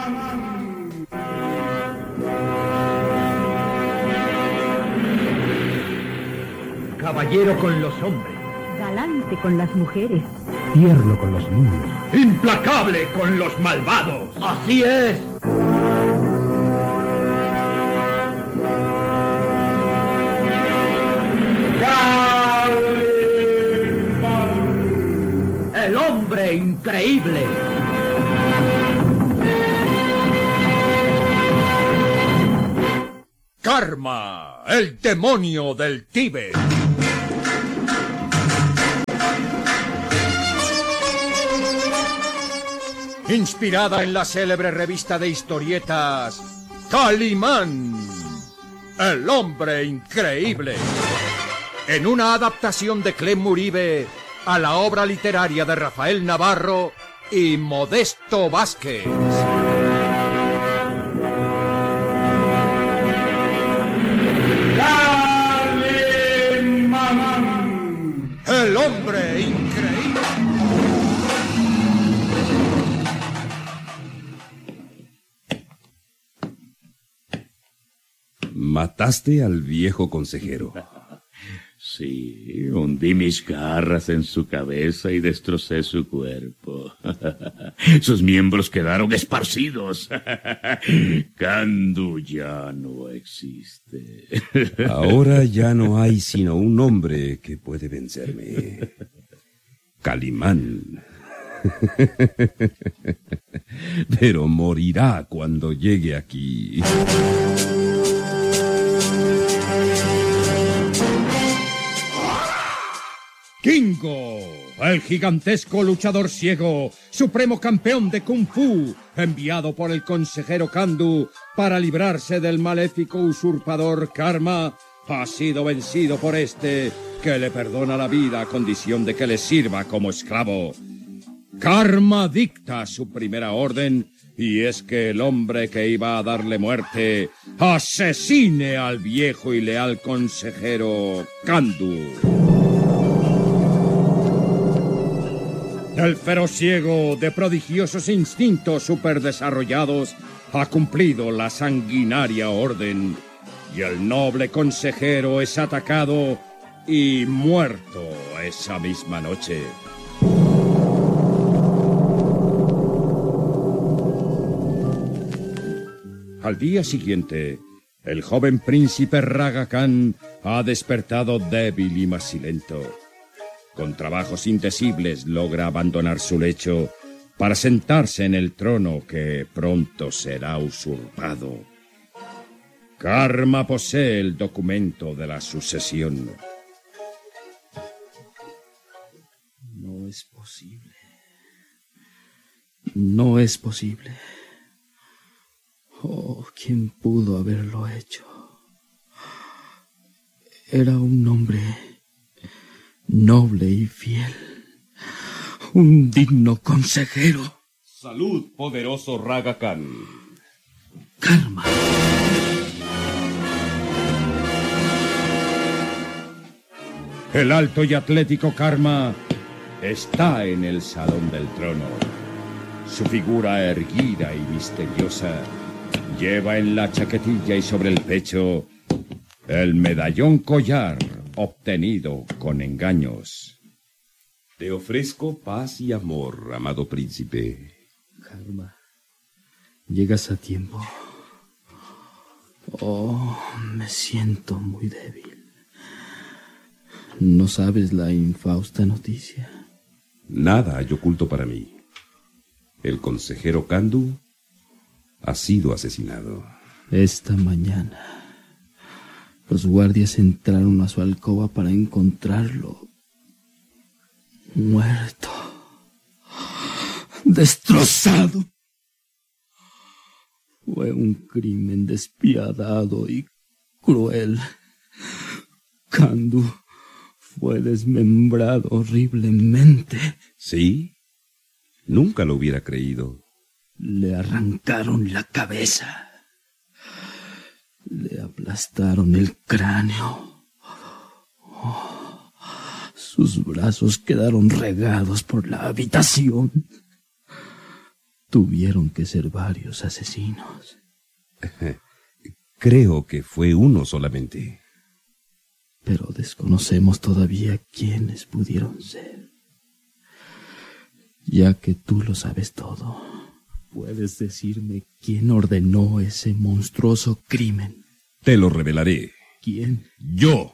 Caballero con los hombres. Galante con las mujeres. Tierno con los niños. Implacable con los malvados. Así es. El hombre increíble. Karma, el demonio del Tíbet. Inspirada en la célebre revista de historietas Calimán, el hombre increíble. En una adaptación de Clem Uribe a la obra literaria de Rafael Navarro y Modesto Vázquez. Calimán, el hombre increíble. Mataste al viejo consejero. Sí, hundí mis garras en su cabeza y destrocé su cuerpo. Sus miembros quedaron esparcidos. Kandu ya no existe. Ahora ya no hay sino un hombre que puede vencerme. Calimán. Pero morirá cuando llegue aquí. Kingo, el gigantesco luchador ciego, supremo campeón de Kung Fu, enviado por el consejero Kandu para librarse del maléfico usurpador Karma, ha sido vencido por este, que le perdona la vida a condición de que le sirva como esclavo. Karma dicta su primera orden, y es que el hombre que iba a darle muerte asesine al viejo y leal consejero Kandu. El feroz ciego, de prodigiosos instintos superdesarrollados, ha cumplido la sanguinaria orden, y el noble consejero es atacado y muerto esa misma noche. Al día siguiente, el joven príncipe Raga Khan ha despertado débil y macilento. Con trabajos indecibles logra abandonar su lecho para sentarse en el trono que pronto será usurpado. Karma posee el documento de la sucesión. No es posible. No es posible. Oh, ¿quién pudo haberlo hecho? Era un hombre noble y fiel, un digno consejero. Salud, poderoso Raga Khan. Karma. El alto y atlético Karma está en el salón del trono. Su figura erguida y misteriosa lleva en la chaquetilla y sobre el pecho el medallón collar obtenido con engaños. Te ofrezco paz y amor, amado príncipe. Karma, llegas a tiempo. Oh, me siento muy débil. ¿No sabes la infausta noticia? Nada hay oculto para mí. El consejero Kandu ha sido asesinado. Esta mañana los guardias entraron a su alcoba para encontrarlo muerto, destrozado. Fue un crimen despiadado y cruel. Kandu fue desmembrado horriblemente. ¿Sí? Nunca lo hubiera creído. Le arrancaron la cabeza. Le aplastaron el cráneo. Oh, sus brazos quedaron regados por la habitación. Tuvieron que ser varios asesinos. Creo que fue uno solamente. Pero desconocemos todavía quiénes pudieron ser. Ya que tú lo sabes todo, ¿puedes decirme quién ordenó ese monstruoso crimen? Te lo revelaré. ¿Quién? Yo.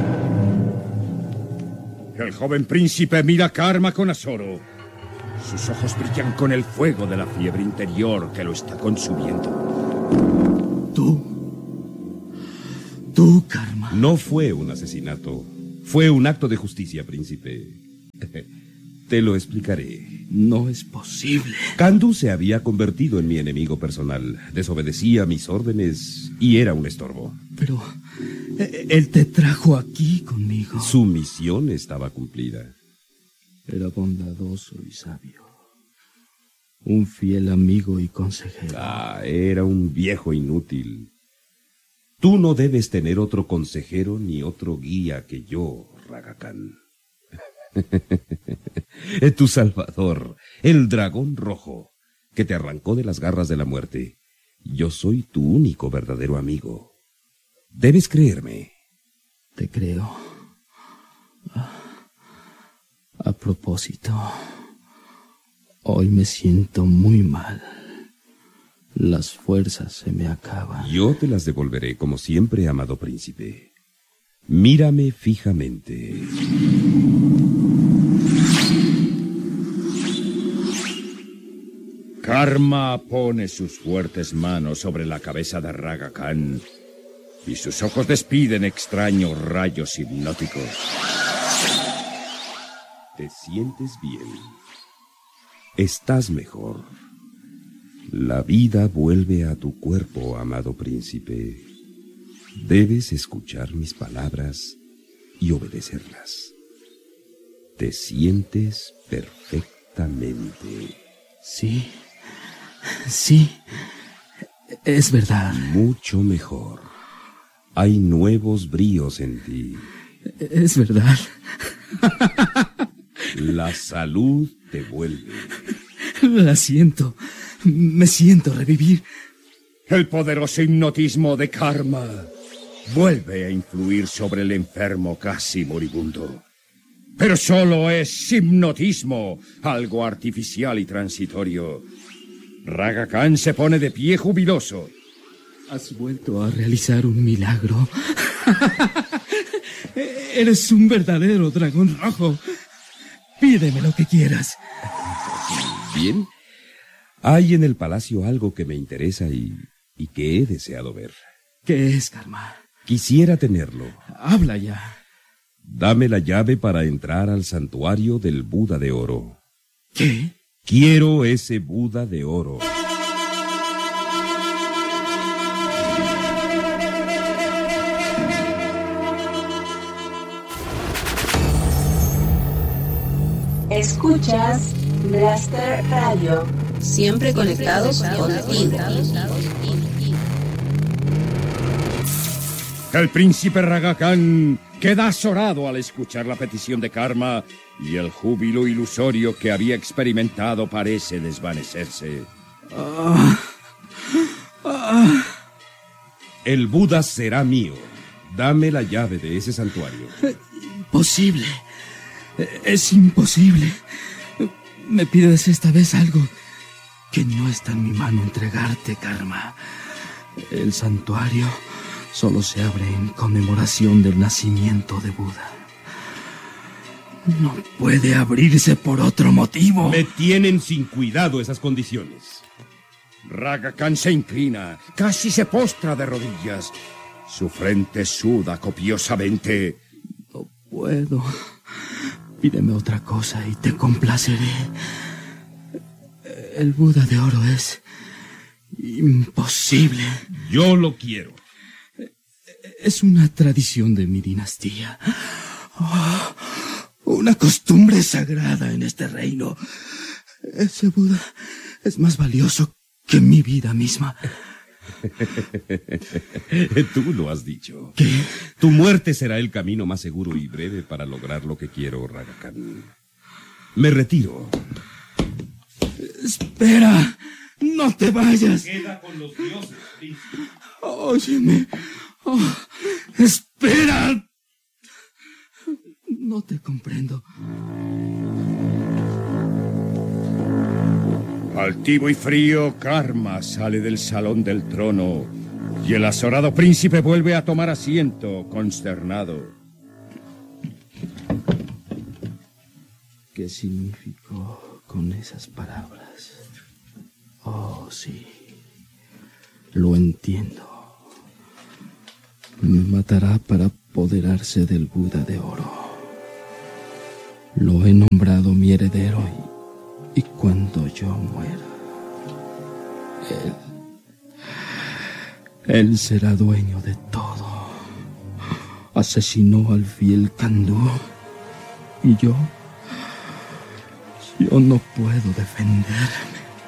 El joven príncipe mira a Karma con azoro. Sus ojos brillan con el fuego de la fiebre interior que lo está consumiendo. Tú, Karma. No fue un asesinato. Fue un acto de justicia, príncipe. Te lo explicaré. No es posible. Kandu se había convertido en mi enemigo personal. Desobedecía mis órdenes y era un estorbo. Pero él te trajo aquí conmigo. Su misión estaba cumplida. Era bondadoso y sabio. Un fiel amigo y consejero. Era un viejo inútil. Tú no debes tener otro consejero ni otro guía que yo, Raga Khan. Tu salvador, el dragón rojo, que te arrancó de las garras de la muerte. Yo soy tu único verdadero amigo. Debes creerme. Te creo. A propósito, hoy me siento muy mal. Las fuerzas se me acaban. Yo te las devolveré, como siempre, amado príncipe. Mírame fijamente. Karma pone sus fuertes manos sobre la cabeza de Raga Khan y sus ojos despiden extraños rayos hipnóticos. ¿Te sientes bien? ¿Estás mejor? La vida vuelve a tu cuerpo, amado príncipe. Debes escuchar mis palabras y obedecerlas. Te sientes perfectamente. Sí, es verdad. Mucho mejor. Hay nuevos bríos en ti. Es verdad. La salud te vuelve. La siento. Me siento revivir. El poderoso hipnotismo de Karma vuelve a influir sobre el enfermo casi moribundo. Pero solo es hipnotismo, algo artificial y transitorio. Raga Khan se pone de pie jubiloso. Has vuelto a realizar un milagro. Eres un verdadero dragón rojo. Pídeme lo que quieras. Bien. Hay en el palacio algo que me interesa y que he deseado ver. ¿Qué es, Karma? Quisiera tenerlo. Habla ya. Dame la llave para entrar al santuario del Buda de Oro. ¿Qué? Quiero ese Buda de Oro. Escuchas Blaster Radio. Siempre conectados contigo. El príncipe Raga Khan queda azorado al escuchar la petición de Karma y el júbilo ilusorio que había experimentado parece desvanecerse. El Buda será mío. Dame la llave de ese santuario. Imposible. Es imposible. Me pides esta vez algo que no está en mi mano entregarte, Karma. El santuario solo se abre en conmemoración del nacimiento de Buda. No puede abrirse por otro motivo. Me tienen sin cuidado esas condiciones. Raga Khan se inclina, casi se postra de rodillas. Su frente suda copiosamente. No puedo. Pídeme otra cosa y te complaceré. El Buda de Oro es imposible. Yo lo quiero. Es una tradición de mi dinastía. Una costumbre sagrada en este reino. Ese Buda es más valioso que mi vida misma. Tú lo has dicho. ¿Qué? Tu muerte será el camino más seguro y breve para lograr lo que quiero, Raga Khan. Me retiro. Espera, no te vayas. Queda con los dioses, príncipe. Óyeme. Oh, espera. No te comprendo. Altivo y frío, Karma sale del salón del trono y el azorado príncipe vuelve a tomar asiento, consternado. ¿Qué significó con esas palabras? Oh, sí. Lo entiendo. Me matará para apoderarse del Buda de oro. Lo he nombrado mi heredero y cuando yo muera, él será dueño de todo. Asesinó al fiel Kandu y yo no puedo defenderme.